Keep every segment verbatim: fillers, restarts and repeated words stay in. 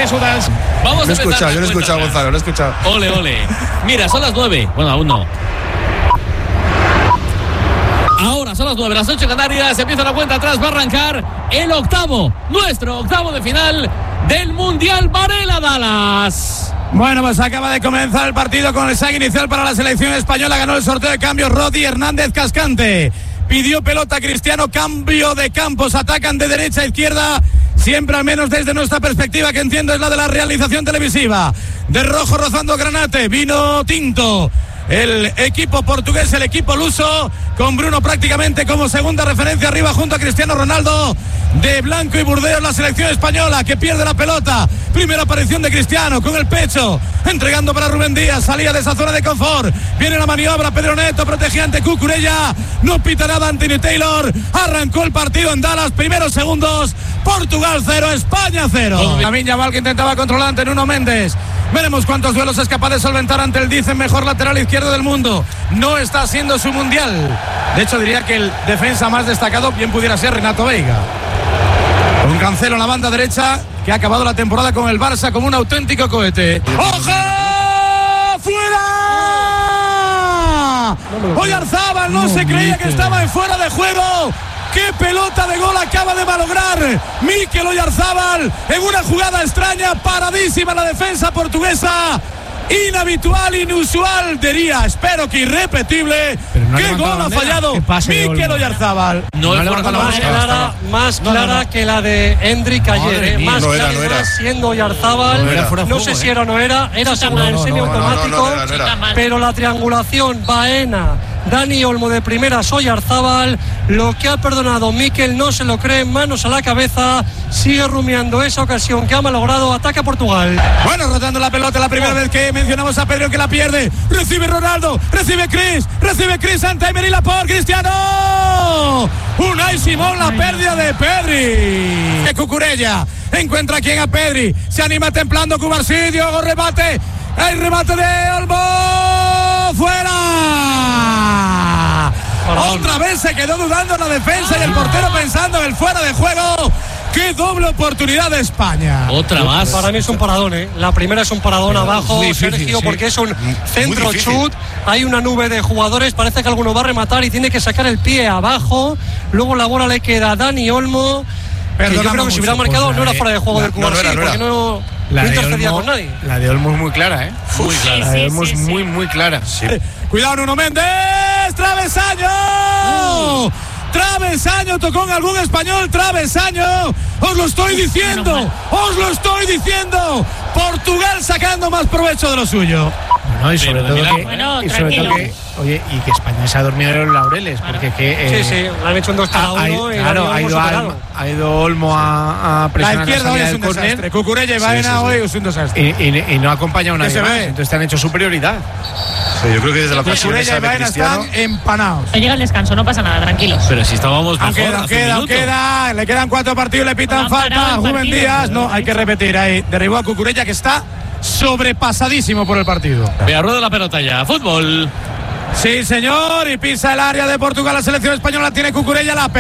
sudas. Vamos lo a he escuchado, yo lo he escuchado, Gonzalo, lo he escuchado. Ole, ole. Mira, son las nueve. Bueno, aún no. Ahora son las nueve, las ocho Canarias. Empieza la cuenta atrás. Va a arrancar el octavo, nuestro octavo de final del Mundial Varela Dallas. Bueno, pues acaba de comenzar el partido con el saque inicial para la selección española. Ganó el sorteo de cambios Rodi Hernández Cascante. Pidió pelota Cristiano, cambio de campos. Atacan de derecha a izquierda. Siempre, al menos desde nuestra perspectiva, que entiendo es la de la realización televisiva. De rojo rozando granate, vino tinto. El equipo portugués, el equipo luso, con Bruno prácticamente como segunda referencia arriba junto a Cristiano Ronaldo. De blanco y burdeos la selección española, que pierde la pelota. Primera aparición de Cristiano con el pecho, entregando para Rubén Díaz. Salía de esa zona de confort. Viene la maniobra, Pedro Neto protegía ante Cucurella. No pita nada Anthony Taylor. Arrancó el partido en Dallas, primeros segundos. Portugal cero, España cero. Lamine Yamal, que intentaba controlar ante Nuno Méndez. Veremos cuántos duelos es capaz de solventar ante el dicen mejor lateral izquierdo del mundo. No está siendo su mundial. De hecho, diría que el defensa más destacado bien pudiera ser Renato Veiga. Con Cancelo en la banda derecha, que ha acabado la temporada con el Barça como un auténtico cohete. ¡Ojo! ¡Fuera! Oyarzábal no, no se creía que estaba en fuera de juego. ¡Qué pelota de gol acaba de malograr Mikel Oyarzábal en una jugada extraña! Paradísima la defensa portuguesa. Inhabitual, inusual, diría, espero que irrepetible. No ¡qué gol ha fallado Mikel Oyarzábal! No, no levanta la más clara, más no, clara no, no. que la de Hendrik ayer, eh, más no clara era, no era. Siendo Oyarzábal, no, era, no juego, sé eh. si era o no era, era según el semiautomático, pero la triangulación Baena, Dani Olmo de primera, Oyarzábal, lo que ha perdonado Mikel no se lo cree, manos a la cabeza, sigue rumiando esa ocasión que ha malogrado, ataca Portugal. Bueno, rotando la pelota, la primera vez que mencionamos a Pedro que la pierde, recibe Ronaldo, recibe Chris, recibe Chris ante Emery Laporte, Cristiano, Unai Simón, la pérdida de Pedri, de Cucurella, encuentra a quien a Pedri, se anima templando Cubarsí, rebate, el remate de Olmo, fuera. Otra vez se quedó dudando en la defensa y el portero pensando en el fuera de juego. ¡Qué doble oportunidad de España! Otra más. Para mí es un paradón, ¿eh? La primera es un paradón Pero abajo, difícil, Sergio, sí. porque es un centro chut. Hay una nube de jugadores, parece que alguno va a rematar y tiene que sacar el pie abajo. Luego la bola le queda a Dani Olmo. Que yo creo que si hubiera marcado no era fuera de juego la, del Cubarsí, no, no, no porque no, la no de intercedía Olmo, con nadie. La de Olmo es muy clara, ¿eh? Muy Uf, clara. La de Sí, Olmo sí, es sí. muy, muy clara. Sí. Cuidado, Nuno Méndez, travesaño. Uh. Travesaño, tocó en algún español, travesaño. Os lo estoy diciendo, os lo estoy diciendo. Portugal sacando más provecho de lo suyo. No, y sobre todo mira, que, bueno, y sobre todo que, oye, y que España se ha dormido en los laureles, claro. porque que eh, sí, sí, lo han hecho en dos cada uno. Ha, y claro, ha ido, Alma, ha ido Olmo a, a presionar la izquierda la hoy es un del desastre. Cucurella y Baena sí, sí, sí. hoy es un desastre. Y, y, y no ha acompañado a nadie más, ve? entonces te han hecho superioridad. Sí, yo creo que desde la presión Cucurella y Baena están empanados. Llega el descanso, no pasa nada, tranquilos. Pero si estábamos mejor, queda, queda, queda, le quedan cuatro partidos, le pitan falta a Rubén Díaz. No, hay que repetir ahí. Derribó a Cucurella, que está sobrepasadísimo por el partido. Vea, rueda la pelota ya. Fútbol. Sí, señor, y pisa el área de Portugal. La selección española tiene Cucurella, la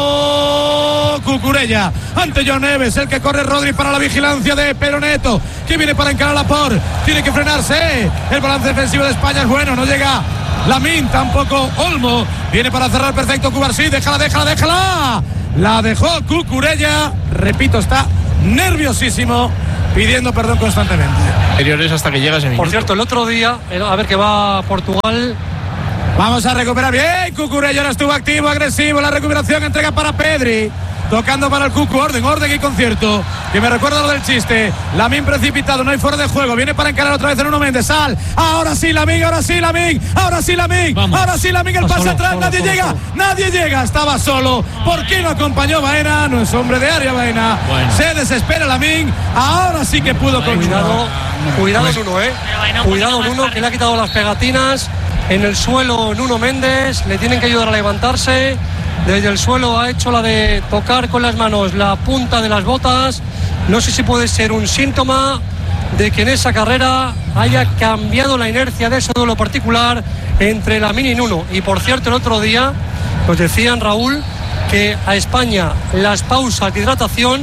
perdió Cucurella ante John Neves, el que corre Rodri para la vigilancia de Pedro Neto, que viene para encarar a Laporte, tiene que frenarse. El balance defensivo de España es bueno, no llega Lamine, tampoco Olmo, viene para cerrar perfecto Cubarsí, déjala, déjala, déjala. La dejó Cucurella, repito, está nerviosísimo, pidiendo perdón constantemente. Anteriores hasta que llega ese minuto. Por cierto, el otro día, a ver que va Portugal. Vamos a recuperar bien. Cucurella ahora estuvo activo, agresivo. La recuperación, entrega para Pedri. Tocando para el Cucu, orden, orden y concierto. Que me recuerda lo del chiste. Lamine precipitado, no hay fuera de juego. Viene para encarar otra vez en Nuno Méndez. Sal. Ahora sí Lamine, ahora sí Lamine. Ahora sí Lamine. Vamos. Ahora sí Lamine, el pase solo, atrás. Solo, nadie solo, llega, solo. nadie llega. Estaba solo. ¿Por qué no acompañó Baena? No es hombre de área Baena. Bueno. Se desespera Lamine. Ahora sí que pudo continuar. Cuidado, cuidado Nuno, eh. Bueno, cuidado Nuno, que le ha quitado las pegatinas. En el suelo Nuno Méndez. Le tienen que ayudar a levantarse. Desde el suelo ha hecho la de tocar con las manos la punta de las botas. No sé si puede ser un síntoma de que en esa carrera haya cambiado la inercia de ese duelo particular entre Lamine y Nuno. Y por cierto, el otro día nos decían, Raúl, que a España las pausas de hidratación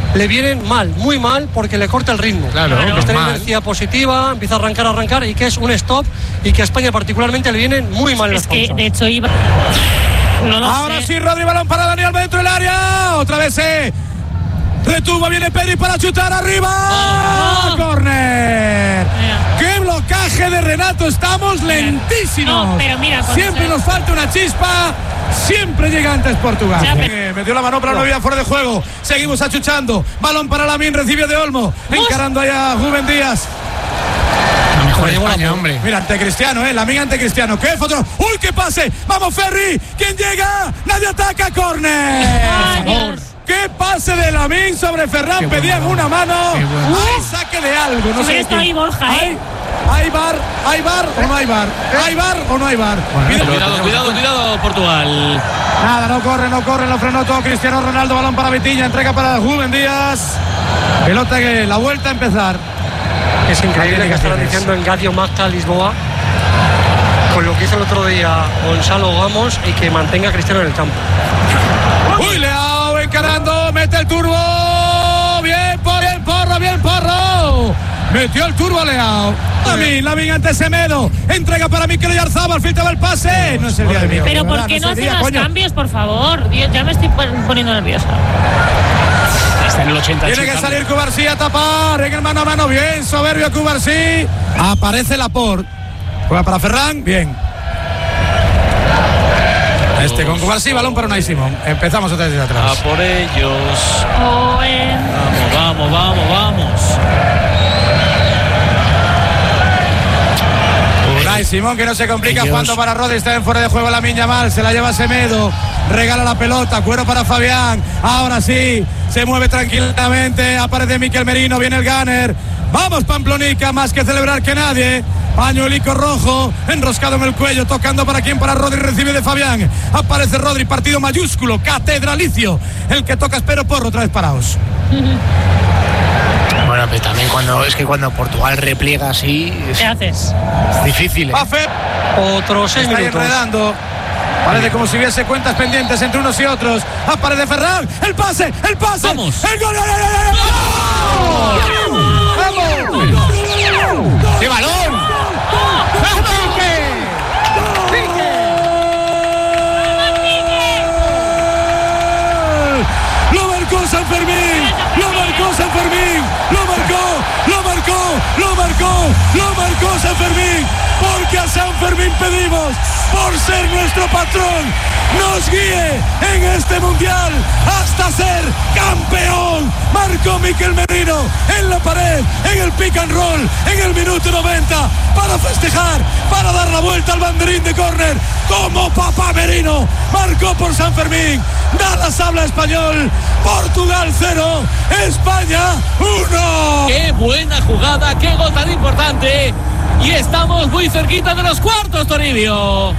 le vienen mal, muy mal, porque le corta el ritmo. Claro, claro. Está en mal. inercia positiva, empieza a arrancar, a arrancar, y que es un stop, y que a España particularmente le vienen muy mal las Es que, cosas. de hecho, iba... No lo Ahora sé. sí, Rodri, balón para Daniel dentro del área. Otra vez se retumba, viene Pedri para chutar arriba. Oh, oh. ¡Córner! Mira. ¡Qué blocaje de Renato! Estamos lentísimos. No, pero mira, cuando siempre se- nos falta una chispa. Siempre llega antes Portugal. Ya, pero- Eh, metió la mano para no había fuera de juego. Seguimos achuchando. Balón para Lamine, recibe de Olmo. Encarando allá a Rubén Díaz. La mejor España, hombre. Mira, ante Cristiano, eh, Lamine ante Cristiano. ¡Qué foto! ¡Uy, qué pase! ¡Vamos, Ferri! ¿Quién llega? ¡Nadie ataca! ¡Córner! Ay, Dios. ¡Qué pase de Lamine sobre Ferran! Qué Pedían bueno. una mano. Qué bueno. ¡Ay, saque de algo! No Si sé hubiera estado qué. ahí Borja, ¿eh? ¿Hay, ¿Hay bar? ¿Hay bar o no hay bar? ¿Hay bar o no hay bar? Mira, Cuidado, cuidado, cuidado, Portugal. Nada, no corre, no corre, lo frenó todo Cristiano Ronaldo, balón para Vitinha, entrega para Rubén Díaz. Pelota que la vuelta a empezar. Es increíble que estarán diciendo en Gadio Magca, Lisboa, con lo que hizo el otro día Gonzalo Gamos, y que mantenga a Cristiano en el campo. Uy, Leao encarando, mete el turbo. Bien, por el porro, bien porro. Metió el turbo Leao. Lamine, Lamine ante Semedo. Entrega para Mikel Oyarzabal, filtraba el pase. No es el día de Mikel. Pero ¿por ¿verdad? qué es no el hacen día, los coño. cambios, por favor? Dios, ya me estoy pon- poniendo nerviosa. Está en el ochenta. Tiene que salir Cubarsí a tapar en el mano a mano. Bien, soberbio Cubarsí. Aparece Laporte. Juega para Ferran. Bien. Este con Cubarsí, balón para Unai Simón. Empezamos otra vez desde A atrás. por ellos. Owen. Vamos, vamos, vamos, vamos. Unai Simón que no se complica, Dios. jugando para Rodri, está en fuera de juego la Miña Mal, se la lleva Semedo, regala la pelota, cuero para Fabián, ahora sí, se mueve tranquilamente, aparece Mikel Merino, viene el Gunner, vamos Pamplonica, más que celebrar que nadie, pañuelico rojo, enroscado en el cuello, tocando para quien, para Rodri, recibe de Fabián, aparece Rodri, partido mayúsculo, catedralicio, el que toca Espero Porro, otra vez paraos. Bueno, pero también cuando es que cuando Portugal repliega así es, ¿Qué haces? es difícil. ¿eh? Pafe. Otros seis Está minutos. enredando. Parece como si hubiese cuentas pendientes entre unos y otros. Aparece Ferran. El pase, el pase. Vamos. El gol. ¡Vamos! ¡Qué balón! Lo marcó San Fermín. Lo marcó San Fermín. Lo marcó. Lo marcó. Lo marcó. Lo marcó San Fermín. Porque a San Fermín pedimos, por ser nuestro patrón, nos guíe en este mundial hasta ser campeón. Marcó Mikel Merino en la pared, en el pick and roll, en el minuto noventa, para festejar, para dar la vuelta al banderín de córner, como papá Merino. Marcó por San Fermín. Dallas habla español. Portugal cero, España uno. Qué buena jugada, qué gol tan importante. Y estamos muy cerquita de los cuartos, Toribio.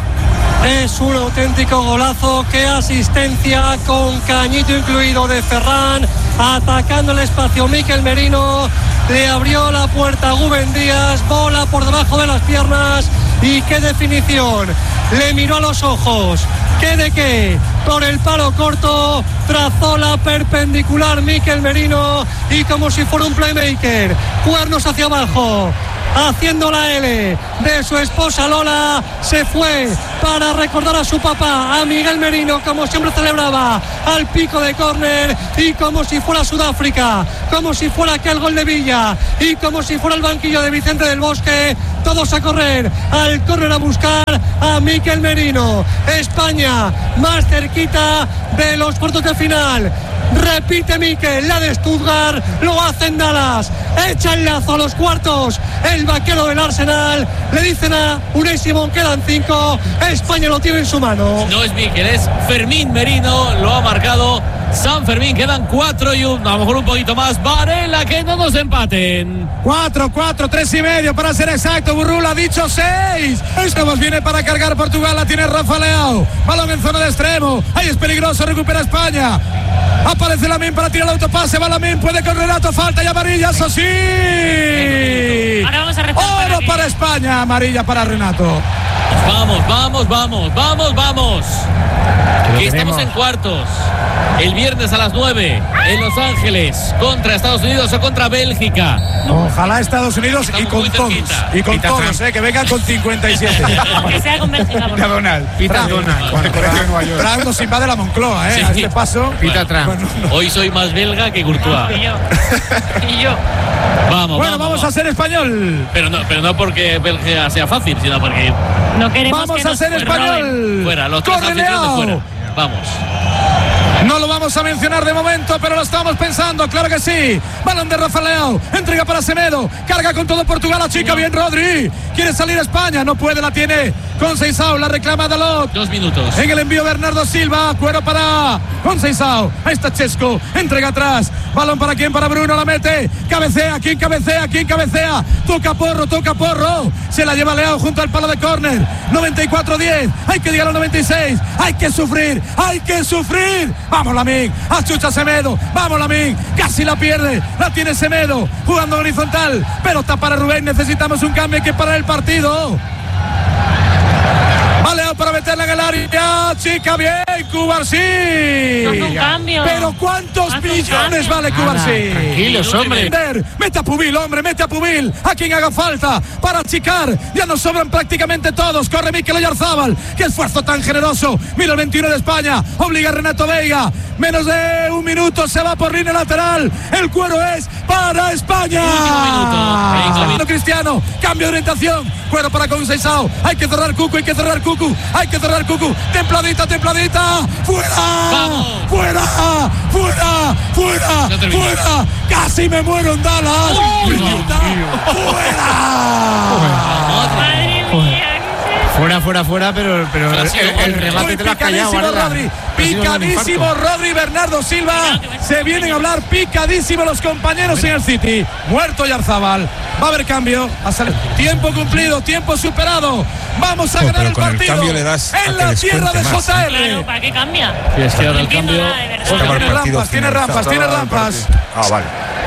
Es un auténtico golazo, qué asistencia, con cañito incluido de Ferran, atacando el espacio Mikel Merino, le abrió la puerta a Rubén Díaz, bola por debajo de las piernas, y qué definición, le miró a los ojos, qué de qué, por el palo corto, trazó la perpendicular Mikel Merino, y como si fuera un playmaker, cuernos hacia abajo, haciendo la L de su esposa Lola, se fue para recordar a su papá, a Miguel Merino, como siempre celebraba, al pico de córner, y como si fuera Sudáfrica, como si fuera aquel gol de Villa, y como si fuera el banquillo de Vicente del Bosque, todos a correr al córner a buscar a Mikel Merino. España más cerquita de los cuartos de final. Repite Mikel, la de Stuttgart, lo hace en Dallas, echa el lazo a los cuartos, el vaquero del Arsenal, le dicen a Unai Simón, quedan cinco, España lo tiene en su mano. No es Mikel, es Fermín Merino, lo ha marcado San Fermín, quedan cuatro y un, a lo mejor un poquito más. Varela, que no nos empaten. Cuatro, cuatro, tres y medio para ser exacto. Burrula ha dicho seis. Esto más viene para cargar Portugal. La tiene Rafa Leao. Balón en zona de extremo. Ahí es peligroso. Recupera España. Aparece Lamine para tirar el autopase. Va Lamine, puede con Renato. Falta y amarilla, eso sí. Ahora vamos a rezar Oro para, para España, amarilla para Renato. Vamos, vamos, vamos, vamos, vamos. Que estamos en cuartos. El viernes a las nueve en Los Ángeles contra Estados Unidos o contra Bélgica. Ojalá Estados Unidos y Estamos con muy todos. cerquita. Y con Pita todos, Trump. eh, que vengan con cincuenta y siete. que sea con Bélgica. por Pita favor. Donald. Pita Trump. Donald. Con el colegio de Nueva York. Trump nos invade la Moncloa, eh, Sí. a este paso. Pita Trump. Bueno, no. Hoy soy más belga que Courtois. Y yo. Y yo. Vamos, Bueno, vamos a ser español. Pero no, pero no porque Bélgica sea fácil, sino porque No queremos Vamos que a nos ser roben. español. fuera, los tres Corre, anfitriones Leao. fuera. Vamos. No lo vamos a mencionar de momento, pero lo estamos pensando, claro que sí. Balón de Rafa Leao, entrega para Semedo, carga con todo Portugal, chica bien Rodri. Quiere salir a España, no puede, la tiene Conceição, la reclama Dalot. Dos minutos. En el envío Bernardo Silva, cuero para Conceição. Ahí está Chesco, entrega atrás. Balón para quién, para Bruno, la mete. Cabecea, quién cabecea, quién cabecea. Toca Porro, toca Porro. Se la lleva Leao junto al palo de córner. noventa y cuatro diez. Hay que llegar al noventa y seis. Hay que sufrir, hay que sufrir. Vamos Lamine, achucha Semedo. Vamos Lamine, casi la pierde. La tiene Semedo, jugando horizontal. Pero está para Rubén, necesitamos un cambio, hay que parar el partido. Vale, para meterla en el área, chica bien, Cubarsí. Haz un cambio. Pero ¿cuántos Haz un millones cambio. vale Cubarsí? Tranquilos, hombre. Mete a Pubil, hombre, mete a Pubil. A quien haga falta para achicar. Ya nos sobran prácticamente todos. Corre Mikel Oyarzábal. Qué esfuerzo tan generoso. Mira el veintiuno de España. Obliga a Renato Veiga. Menos de un minuto se va por línea lateral. El cuero es para España. Último minuto. Venga, Segundo Cristiano. Cambio de orientación. Cuero para Conceição. Hay que cerrar Cucu, hay que cerrar Cucu. Hay que cerrar Cucu. Templadita, templadita. ¡Fuera! Vamos. ¡Fuera! ¡Fuera! ¡Fuera! Ya terminó. ¡Fuera! ¡Casi me muero en Dallas! Uy, ¡Puta! ¡Fuera! Madre mía. Fuera, fuera, fuera, pero, pero Pero ha el, sido el gol. remate Muy te lo has callado, picadísimo Varela. Rodri, Ha sido un picadísimo infarto. Rodri, Bernardo Silva. Se vienen a hablar picadísimo los compañeros en el City. Muerto Oyarzábal. Va a haber cambio. A salir. Tiempo cumplido, tiempo superado. Vamos a No, ganar pero el con el partido cambio le das a en que la les tierra de cuente más. J Claro, R. ¿para qué cambia? Sí, es que ahora No el entiendo cambio. nada, de verdad. Estaba el Tiene partido rampas, tiene finalizado. rampas, tiene Estaba el rampas. partido. Ah, vale.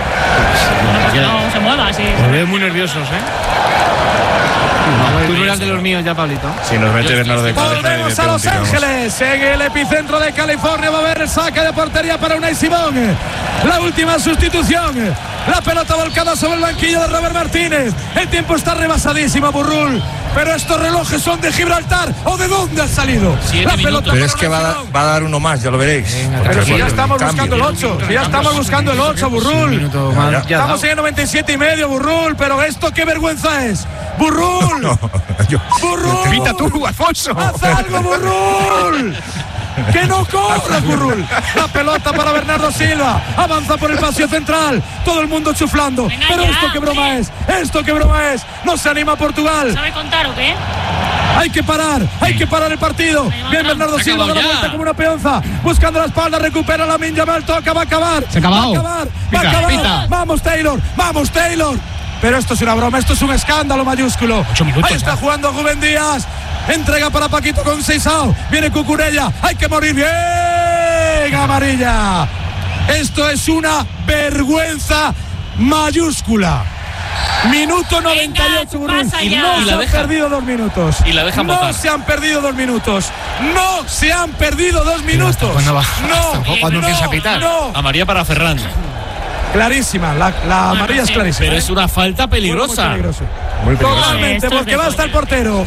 Que no se mueva así. Los veo muy nerviosos, ¿eh? Tú no eras de los míos ya, Pablito. Si nos mete Bernardo de cabeza, le Volvemos a pega un Los tiro, vamos. Ángeles, en el epicentro de California. Va a haber el saque de portería para Unai Simón. La última sustitución. La pelota volcada sobre el banquillo de Robert Martínez. El tiempo está rebasadísimo, Burrul. Pero estos relojes son de Gibraltar. ¿O de dónde han salido? Siete La pelota minutos. Pero para es que va a, Unai dar, Simón. va a dar uno más, ya lo veréis. Porque Pero si ya el estamos cambio. buscando el ocho. Si ya estamos buscando el ocho, Burrul. Minuto más, ya ha Estamos dado. en el noventa y siete y medio, Burrul. Pero esto qué vergüenza es. Burrul. No, yo- Burrul. yo tengo- Pita tú, Alfonso. ¡Haz algo, Burrul! ¡Que no corra, Burrul! La pelota para Bernardo Silva. Avanza por el pasillo central. Todo el mundo chuflando. Venga Pero ya, esto qué broma hombre. es. Esto qué broma es. No se anima Portugal. ¿Sabe contar o qué? Hay que parar. Hay que parar el partido. Bien, Bernardo Se Silva da acabó la ya. vuelta como una peonza. Buscando la espalda. Recupera la Lamine Yamal. Toca. Va a acabar. Se ha acabado. Va a acabar. Va a Pita, acabar. pita. Vamos, Taylor. Vamos, Taylor. Pero esto es una broma. Esto es un escándalo mayúsculo. Ocho minutos Ahí está ya. jugando Rubén Díaz. Entrega para Paquito Conceição. Viene Cucurella. Hay que morir bien. Amarilla. Esto es una vergüenza mayúscula. Minuto noventa y ocho, Venga, Burrul. pasa Y ya. no Y se la han deja. perdido dos minutos. Y la dejan No botar. se han perdido dos minutos. No se han perdido dos minutos. cuándo va? No. ¿Hasta cuándo no, empieza a pitar? No. Amarilla para Ferran. Clarísima. La, la amarilla es sí. clarísima. Pero es una falta peligrosa. Muy peligroso. Muy peligroso. Totalmente, Esto es porque de va hasta el portero.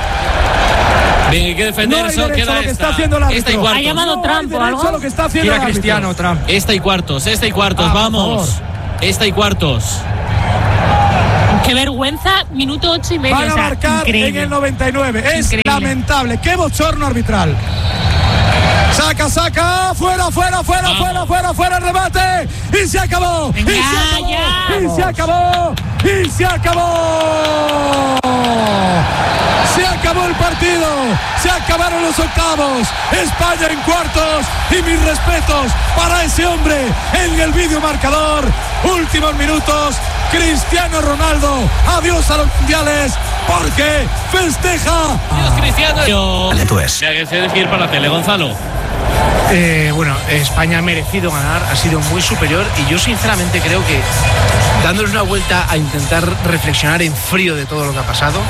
Venga, hay que defender. No hay Solo derecho queda a lo que esta. está haciendo el árbitro. Esta y Ha cuartos. llamado No Trump hay o derecho algo. a lo que está haciendo Tira el árbitro. Cristiano, Trump. Esta y cuartos, esta y cuartos. Ah, por Vamos. favor. Esta y cuartos. Qué vergüenza, minuto ocho y medio. Van a o sea, marcar increíble. en el noventa y nueve. Es Increíble. lamentable. Qué bochorno arbitral. Saca, saca. Fuera, fuera, fuera, Vamos. fuera, fuera, fuera el remate. Y se acabó. Venga, y se acabó. ya. Y se acabó. Y se acabó. Se acabó el partido. Se acabaron los octavos. España en cuartos. Y mis respetos para ese hombre en el vídeo marcador. Últimos minutos. Cristiano Ronaldo. Adiós a los mundiales. Porque festeja. Dios, Cristiano. Yo. Dale tú es. Mira, que se tiene que ir para la tele, Gonzalo. Eh, bueno, España ha merecido ganar, ha sido muy superior y yo sinceramente creo que dándoles una vuelta a intentar reflexionar en frío de todo lo que ha pasado,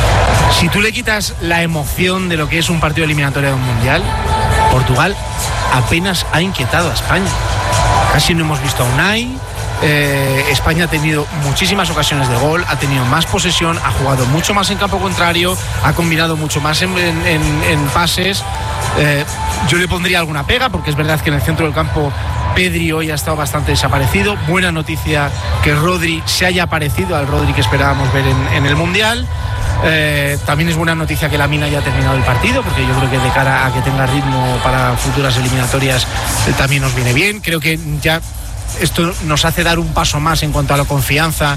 si tú le quitas la emoción de lo que es un partido eliminatorio de un mundial, Portugal apenas ha inquietado a España. Casi no hemos visto a Unai. Eh, España ha tenido muchísimas ocasiones de gol, ha tenido más posesión, ha jugado mucho más en campo contrario, ha combinado mucho más en, en, en, en pases. Eh, yo le pondría alguna pega porque es verdad que en el centro del campo Pedri hoy ha estado bastante desaparecido. Buena noticia que Rodri se haya aparecido al Rodri que esperábamos ver en, en el Mundial. Eh, también es buena noticia que Lamine haya terminado el partido, porque yo creo que de cara a que tenga ritmo para futuras eliminatorias eh, también nos viene bien. Creo que ya esto nos hace dar un paso más en cuanto a la confianza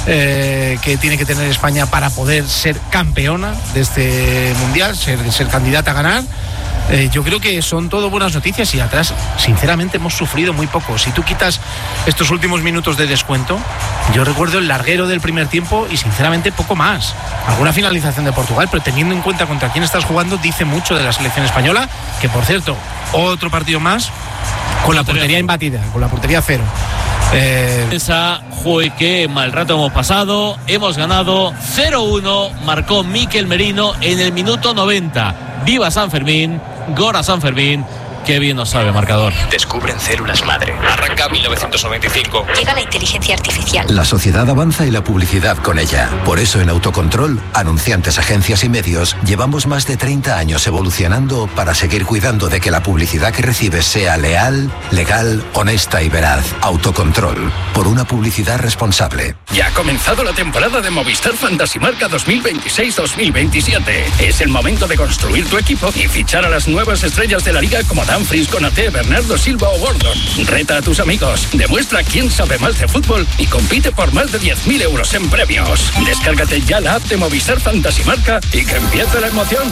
eh, que tiene que tener España para poder ser campeona de este Mundial, ser, ser candidata a ganar. Eh, yo creo que son todo buenas noticias y atrás, sinceramente, hemos sufrido muy poco. Si tú quitas estos últimos minutos de descuento, yo recuerdo el larguero del primer tiempo y sinceramente poco más. Alguna finalización de Portugal, pero teniendo en cuenta contra quién estás jugando, dice mucho de la selección española, que por cierto, otro partido más con la portería imbatida, con la portería cero. Eh... Esa jue que mal rato hemos pasado, hemos ganado cero uno, marcó Mikel Merino en el minuto noventa. Viva San Fermín, Gora San Fermín, qué bien nos sabe marcador. Descubren células madre. Arranca mil novecientos noventa y cinco. Llega la inteligencia artificial. La sociedad avanza y la publicidad con ella. Por eso en Autocontrol, anunciantes, agencias y medios, llevamos más de treinta años evolucionando para seguir cuidando de que la publicidad que recibes sea leal, legal, honesta y veraz. Autocontrol, por una publicidad responsable. Ya ha comenzado la temporada de Movistar Fantasy Marca dos mil veintiséis dos mil veintisiete. Es el momento de construir tu equipo y fichar a las nuevas estrellas de la liga como Dumfries, Konaté, Bernardo Silva o Gordon. Reta a tus amigos, demuestra quién sabe más de fútbol y compite por más de diez mil euros en premios. Descárgate ya la app de Movistar Fantasy Marca y que empiece la emoción.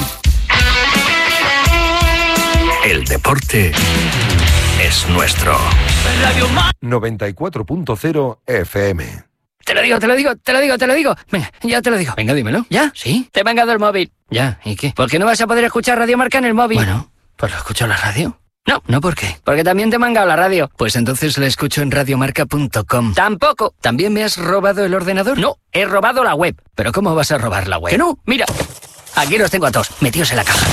El deporte es nuestro. noventa y cuatro punto cero F M. Te lo digo, te lo digo, te lo digo, te lo digo. Venga, ya te lo digo. Venga, dímelo. ¿Ya? ¿Sí? Te he mangado el móvil. Ya, ¿y qué? ¿Por qué no vas a poder escuchar Radio Marca en el móvil? Bueno, pues lo escucho en la radio. No. ¿No por qué? Porque también te he mangado la radio. Pues entonces la escucho en radiomarca punto com. Tampoco. ¿También me has robado el ordenador? No, he robado la web. ¿Pero cómo vas a robar la web? Que no, mira. Aquí los tengo a todos, metidos en la caja.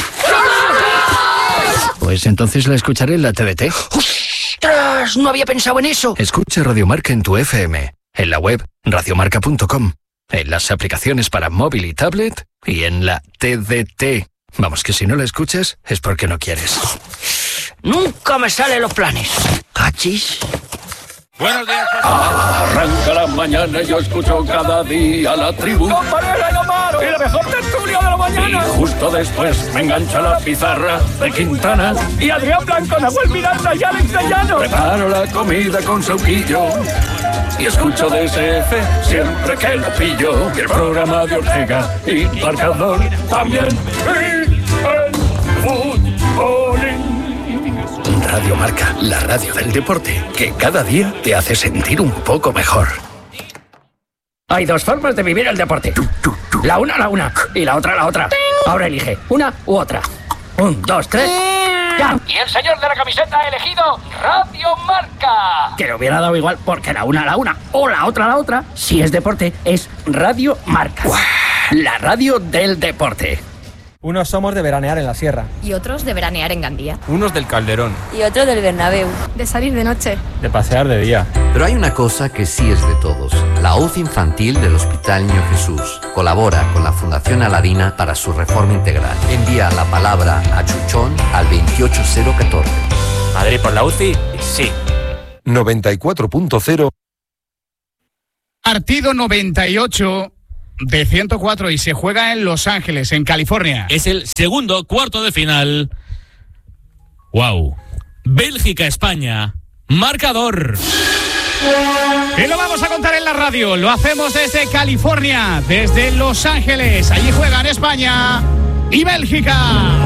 Pues entonces la escucharé en la T D T. ¡Ostras! No había pensado en eso. Escucha Radiomarca en tu F M, en la web radiomarca punto com, en las aplicaciones para móvil y tablet y en la T D T. Vamos, que si no la escuchas es porque no quieres. Nunca me salen los planes. ¿Cachis? Buenos días. Arranca la mañana y yo escucho cada día la tribu. Con Varela y Omar, y la mejor tertulia de la mañana. Y justo después me engancha la pizarra de Quintana. Y Adrián Blanco, Nahuel Miranda y Alex de Llano. Preparo la comida con Sauquillo y escucho D S F siempre que lo pillo. Y el programa de Ortega y Marcador también. Y el fútbolín. Radio Marca, la radio del deporte, que cada día te hace sentir un poco mejor. Hay dos formas de vivir el deporte. La una, la una, y la otra, la otra. Ahora elige una u otra. Un, dos, tres, ya. Y el señor de la camiseta ha elegido Radio Marca. Que le hubiera dado igual, porque la una, la una, o la otra, la otra, si es deporte, es Radio Marca. La radio del deporte. Unos somos de veranear en la sierra. Y otros de veranear en Gandía. Unos del Calderón. Y otros del Bernabéu. De salir de noche. De pasear de día. Pero hay una cosa que sí es de todos. La U C I infantil del Hospital Niño Jesús colabora con la Fundación Aladina para su reforma integral. Envía la palabra a Chuchón al veintiocho cero catorce. ¿Madrid por la U C I? Sí. noventa y cuatro punto cero. Partido noventa y ocho de ciento cuatro y se juega en Los Ángeles, en California. Es el segundo cuarto de final. Wow. Bélgica-España. Marcador. Y lo vamos a contar en la radio. Lo hacemos desde California, desde Los Ángeles. Allí juegan España y Bélgica.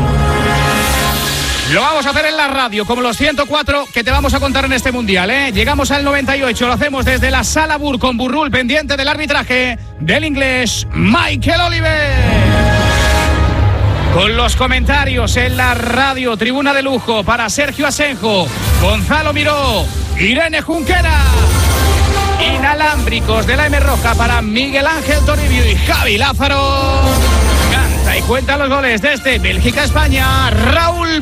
Lo vamos a hacer en la radio, como los ciento cuatro que te vamos a contar en este Mundial, ¿eh? Llegamos al noventa y ocho, lo hacemos desde la Sala Bur con Burrul, pendiente del arbitraje del inglés Michael Oliver. Con los comentarios en la radio, tribuna de lujo para Sergio Asenjo, Gonzalo Miró, Irene Junquera. Inalámbricos de la M Roja para Miguel Ángel Toribio y Javi Lázaro. Canta y cuenta los goles desde Bélgica-España, Raúl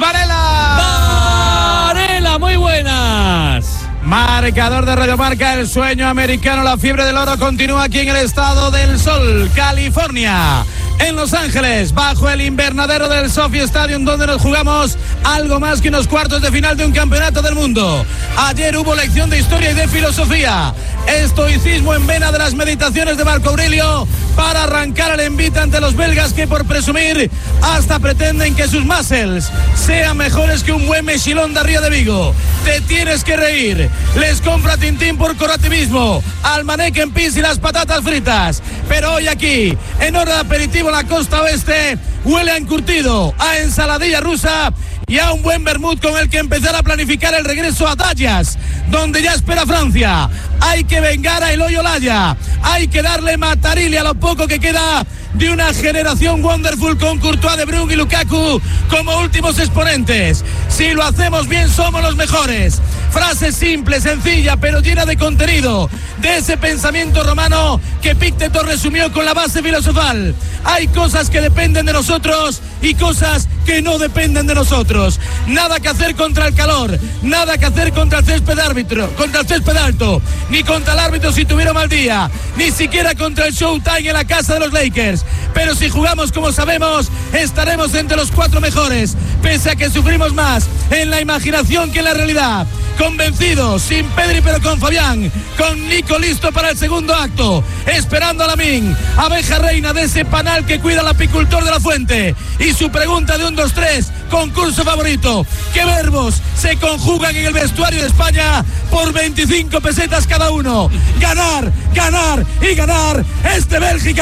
Varela. Varela, muy buenas. Marcador de Radio Marca, el sueño americano, la fiebre del oro continúa aquí en el estado del Sol, California. En Los Ángeles, bajo el invernadero del SoFi Stadium, donde nos jugamos algo más que unos cuartos de final de un campeonato del mundo. Ayer hubo lección de historia y de filosofía. Estoicismo en vena de las meditaciones de Marco Aurelio para arrancar el envite ante los belgas que, por presumir, hasta pretenden que sus muscles sean mejores que un buen mechilón de Río de Vigo. Te tienes que reír. Les compra Tintín por correctivismo, al maneque en pis y las patatas fritas. Pero hoy aquí, en hora de aperitivo, la costa oeste huele a encurtido, a ensaladilla rusa y a un buen vermut con el que empezar a planificar el regreso a Dallas, donde ya espera Francia. Hay que vengar a Eloy Olaya, hay que darle matarile a lo poco que queda de una generación wonderful con Courtois, De Bruyne y Lukaku como últimos exponentes. Si lo hacemos bien, somos los mejores. Frase simple, sencilla, pero llena de contenido, de ese pensamiento romano que Epicteto resumió con la base filosofal. Hay cosas que dependen de nosotros y cosas que no dependen de nosotros. Nada que hacer contra el calor, nada que hacer contra el césped árbitro, contra el césped alto, ni contra el árbitro si tuviera mal día, ni siquiera contra el Showtime en la casa de los Lakers. Pero si jugamos como sabemos, estaremos entre los cuatro mejores, pese a que sufrimos más en la imaginación que en la realidad. Convencidos, sin Pedri pero con Fabián, con Nico listo para el segundo acto, esperando a Lamine, abeja reina de ese panal que cuida al apicultor de la fuente. Y su pregunta de un, dos, tres, concurso favorito: ¿qué verbos se conjugan en el vestuario de España por veinticinco pesetas cada uno? Ganar, ganar y ganar. Este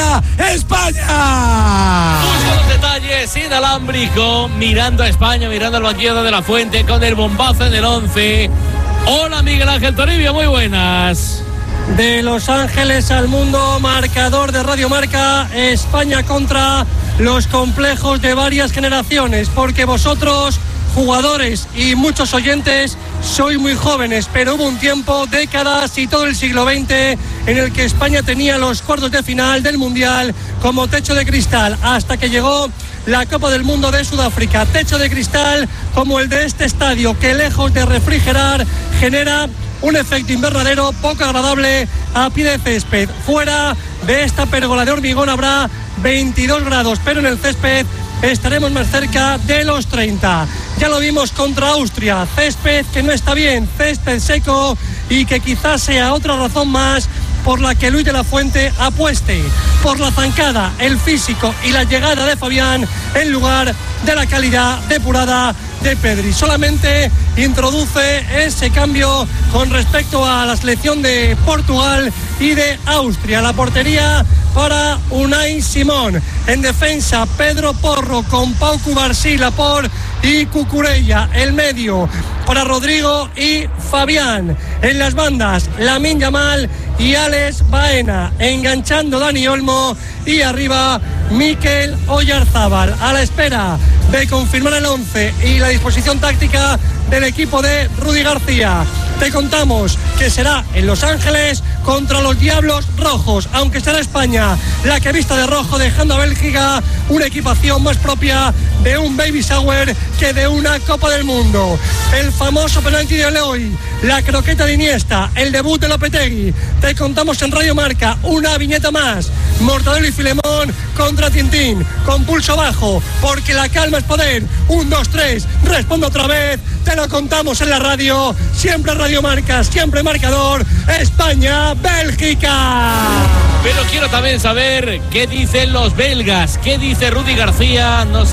Bélgica-España. Busca los detalles, inalámbrico, mirando a España, mirando al banquillo de la fuente, con el bombazo en el once. Hola Miguel Ángel Toribio, muy buenas. De Los Ángeles al mundo, marcador de Radio Marca, España contra los complejos de varias generaciones, porque vosotros, jugadores y muchos oyentes, sois muy jóvenes, pero hubo un tiempo, décadas y todo el siglo veinte en el que España tenía los cuartos de final del Mundial como techo de cristal, hasta que llegó la Copa del Mundo de Sudáfrica, techo de cristal como el de este estadio, que lejos de refrigerar genera un efecto invernadero poco agradable a pie de césped. Fuera de esta pérgola de hormigón habrá veintidós grados, pero en el césped estaremos más cerca de los treinta. Ya lo vimos contra Austria, césped que no está bien, césped seco, y que quizás sea otra razón más por la que Luis de la Fuente apueste por la zancada, el físico y la llegada de Fabián en lugar de la calidad depurada de Pedri. Solamente introduce ese cambio con respecto a la selección de Portugal y de Austria. La portería para Unai Simón. En defensa, Pedro Porro con Pau Cubarsí, Laporte y Cucurella. El medio para Rodrigo y Fabián. En las bandas, Lamine Yamal y Alex Baena. Enganchando Dani Olmo y arriba Mikel Oyarzábal. A la espera de confirmar el once y la disposición táctica del equipo de Rudy García. Te contamos que será en Los Ángeles contra los Diablos Rojos, aunque será España la que vista de rojo, dejando a Bélgica una equipación más propia de un baby shower que de una Copa del Mundo. El famoso penalti de Eloy, la croqueta de Iniesta, el debut de Lopetegui. Te contamos en Radio Marca una viñeta más. Mortadelo y Filemón contra Tintín, con pulso bajo, porque la calma es poder. Un, dos, tres, responde otra vez. Te lo contamos en la radio, siempre Radio Marca, siempre marcador. España, Bélgica. Pero quiero también saber qué dicen los belgas, qué dice Rudy García. No sé